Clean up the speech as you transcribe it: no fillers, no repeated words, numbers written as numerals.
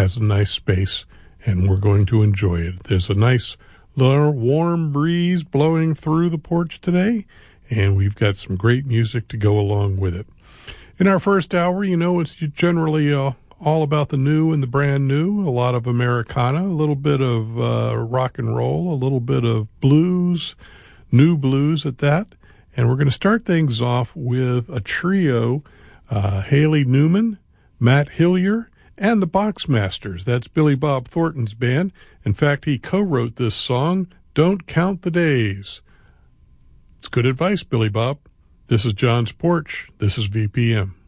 has a nice space, and we're going to enjoy it. There's a nice little warm breeze blowing through the porch today, and we've got some great music to go along with it. In our first hour, it's generally all about the new and the brand new, a lot of Americana, a little bit of rock and roll, a little bit of blues, new blues at that. And we're going to start things off with a trio, Haley Newman, Matt Hillier, and the Boxmasters. That's Billy Bob Thornton's band. In fact, he co-wrote this song, Don't Count the Days. It's good advice, Billy Bob. This is John's Porch. This is VPM.